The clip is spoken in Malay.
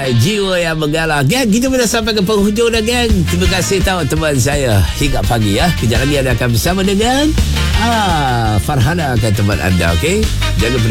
jiwa yang menggalah. Gang, kita pun dah sampai ke penghujung dah, gang. Terima kasih tahu teman saya hingga pagi ya. Kejap lagi anda akan bersama dengan Farhana akan teman anda, okey? Jangan